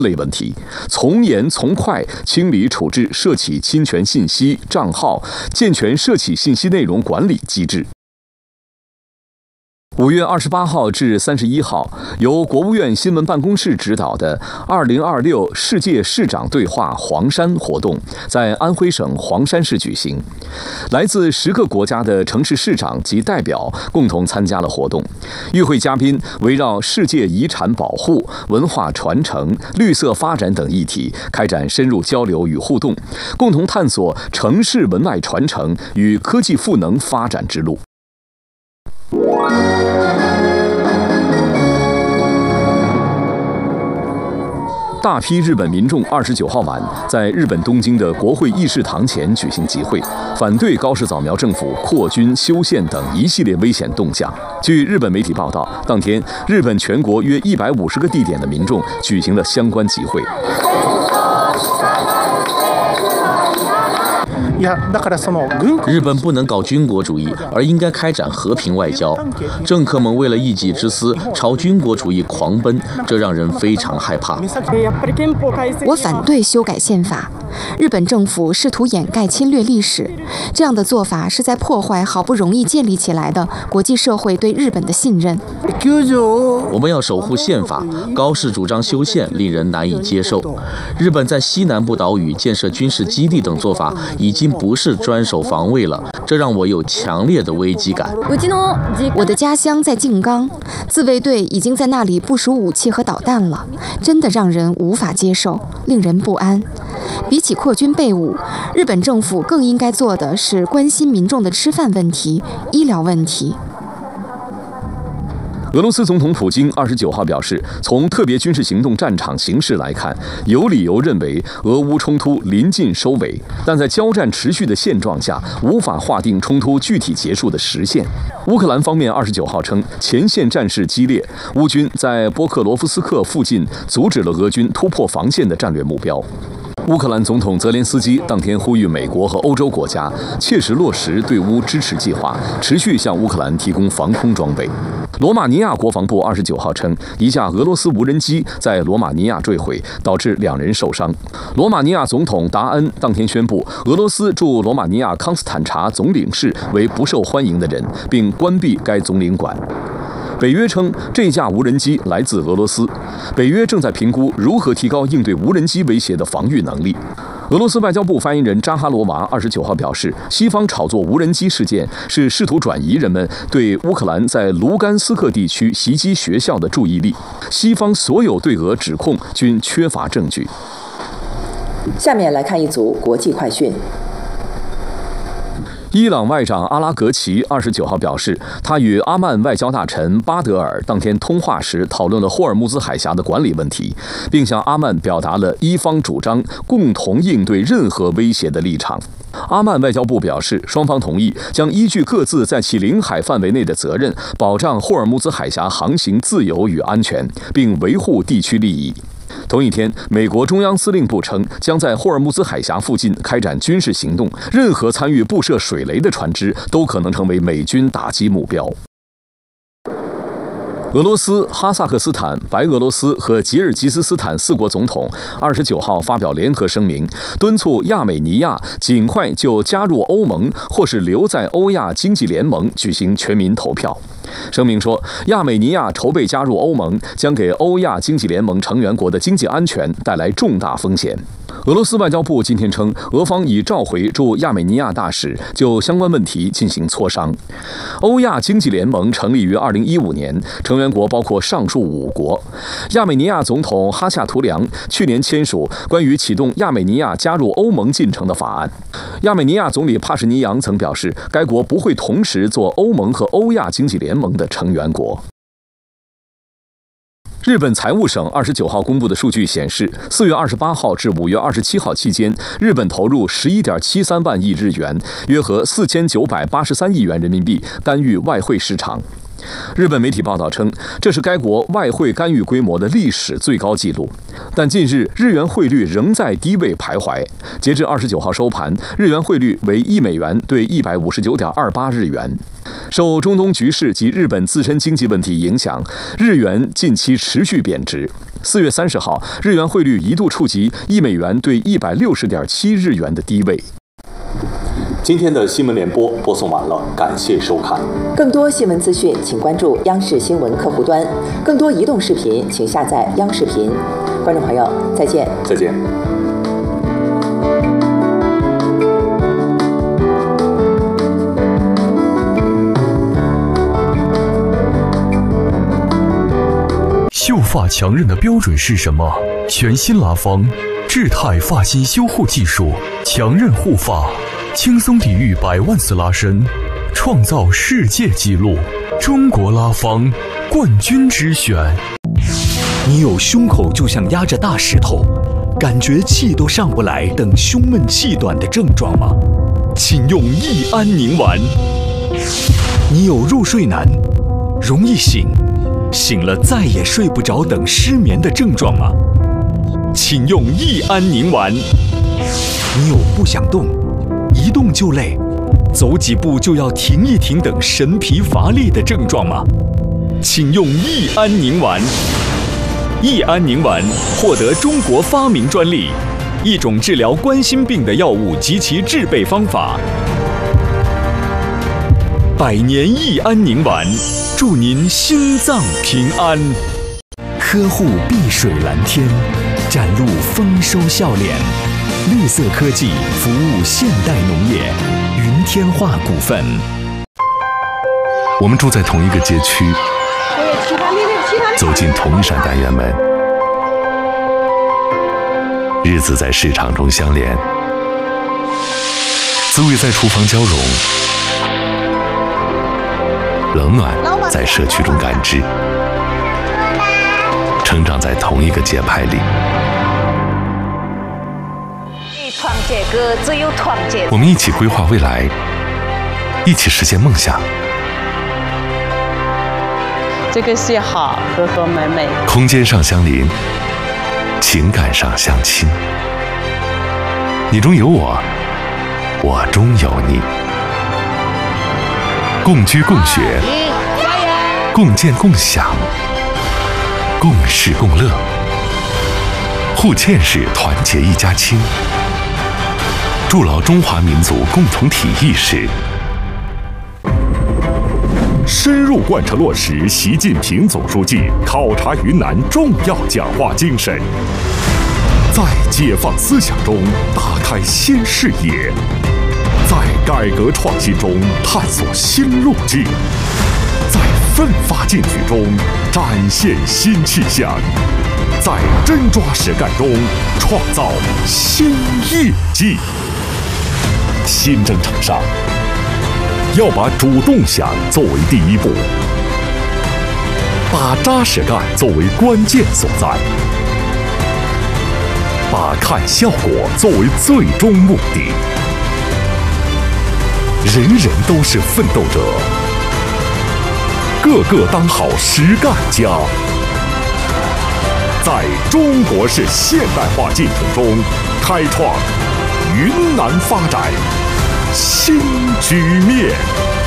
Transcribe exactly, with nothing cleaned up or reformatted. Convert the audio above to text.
类问题，从严从快清理处置涉企侵权信息账号，健全涉企信息内容管理机制。五月二十八号至三十一号，由国务院新闻办公室指导的二零二六世界市长对话黄山活动在安徽省黄山市举行。来自十个国家的城市市长及代表共同参加了活动。与会嘉宾围绕世界遗产保护、文化传承、绿色发展等议题开展深入交流与互动，共同探索城市文脉传承与科技赋能发展之路。大批日本民众二十九号晚在日本东京的国会议事堂前举行集会，反对高市早苗政府扩军修宪等一系列危险动向。据日本媒体报道，当天日本全国约一百五十个地点的民众举行了相关集会。 日本不能搞军国主义，而应该开展和平外交。政客们为了一己之私，朝军国主义狂奔，这让人非常害怕。 我反对修改宪法。日本政府试图掩盖侵略历史，这样的做法是在破坏好不容易建立起来的国际社会对日本的信任。 我们要守护宪法，高市主张修宪令人难以接受。日本在西南部岛屿建设军事基地等做法已经不是专守防卫了，这让我有强烈的危机感。 我的家乡在静冈，自卫队已经在那里部署武器和导弹了，真的让人无法接受，令人不安。比起扩军备武，日本政府更应该做的是关心民众的吃饭问题、医疗问题。 俄罗斯总统普京二十九号表示，从特别军事行动战场形势来看，有理由认为俄乌冲突临近收尾，但在交战持续的现状下，无法划定冲突具体结束的时限。乌克兰方面二十九号称，前线战事激烈，乌军在波克罗夫斯克附近阻止了俄军突破防线的战略目标。乌克兰总统泽连斯基当天呼吁美国和欧洲国家切实落实对乌支持计划，持续向乌克兰提供防空装备。罗马尼亚国防部二十九号称，一架俄罗斯无人机在罗马尼亚坠毁，导致两人受伤。罗马尼亚总统达恩当天宣布，俄罗斯驻罗马尼亚康斯坦察总领事为不受欢迎的人，并关闭该总领馆。北约称，这架无人机来自俄罗斯。北约正在评估如何提高应对无人机威胁的防御能力。俄罗斯外交部发言人扎哈罗娃二十九号表示，西方炒作无人机事件是试图转移人们对乌克兰在卢甘斯克地区袭击学校的注意力。西方所有对俄指控均缺乏证据。 下面来看一组国际快讯。 伊朗外长阿拉格齐二十九号表示，他与阿曼外交大臣巴德尔当天通话时讨论了霍尔木兹海峡的管理问题，并向阿曼表达了伊方主张共同应对任何威胁的立场。阿曼外交部表示，双方同意将依据各自在其领海范围内的责任，保障霍尔木兹海峡航行自由与安全，并维护地区利益。同一天，美国中央司令部称，将在霍尔木兹海峡附近开展军事行动，任何参与布设水雷的船只都可能成为美军打击目标。俄罗斯、哈萨克斯坦、白俄罗斯和吉尔吉斯斯坦四国总统二十九号发表联合声明，敦促亚美尼亚尽快就加入欧盟或是留在欧亚经济联盟举行全民投票。声明说，亚美尼亚筹备加入欧盟将给欧亚经济联盟成员国的经济安全带来重大风险。俄罗斯外交部今天称，俄方已召回驻亚美尼亚大使，就相关问题进行磋商。欧亚经济联盟成立于二零一五年，成员国包括上述五国。亚美尼亚总统哈夏图良去年签署关于启动亚美尼亚加入欧盟进程的法案。亚美尼亚总理帕什尼扬曾表示，该国不会同时做欧盟和欧亚经济联盟的成员国。日本财务省二十九号公布的数据显示，四月二十八号至五月二十七号期间，日本投入十一点七三万亿日元，约合四千九百八十三亿元人民币，干预外汇市场。日本媒体报道称，这是该国外汇干预规模的历史最高纪录。但近日日元汇率仍在低位徘徊，截至二十九号收盘，日元汇率为一美元兑一百五十九点二八日元。受中东局势及日本自身经济问题影响，日元近期持续贬值。 四月三十号，日元汇率一度触及一美元兑一百六十点七日元的低位。今天的新闻联播播送完了，感谢收看。 更多新闻资讯，请关注央视新闻客户端；更多移动视频，请下载央视频。观众朋友，再见。 再见。 秀发强韧的标准是什么？全新拉芳智泰发型修护技术，强韧护发，轻松抵御百万次拉伸，创造世界纪录。中国拉芳冠军之选。 你有胸口就像压着大石头，感觉气都上不来等胸闷气短的症状吗？请用益安宁丸。你有入睡难，容易醒，醒了再也睡不着等失眠的症状吗？请用益安宁丸。你有不想动，一动就累，走几步就要停一停等神疲乏力的症状吗？请用益安宁丸。益安宁丸获得中国发明专利，一种治疗冠心病的药物及其制备方法。百年益安宁丸，祝您心脏平安。呵护碧水蓝天，展露丰收笑脸。绿色科技服务现代农业，云天化股份。 我们住在同一个街区，走进同一扇单元门，日子在市场中相连，滋味在厨房交融，冷暖在社区中感知，成长在同一个节拍里。 团结哥，只有团结。 我们一起规划未来，一起实现梦想。 这个是好，和和美美。 空间上相邻，情感上相亲。你中有我，我中有你。共居共学，共建共享，共事共乐。互嵌式团结一家亲，筑牢中华民族共同体意识。 深入贯彻落实习近平总书记考察云南重要讲话精神，在解放思想中打开新视野，在改革创新中探索新路径，在奋发进取中展现新气象，在真抓实干中创造新业绩。新征程上，要把主动想作为第一步，把扎实干作为关键所在，把看效果作为最终目的。人人都是奋斗者，个个当好实干家。在中国式现代化进程中，开创云南发展新局面。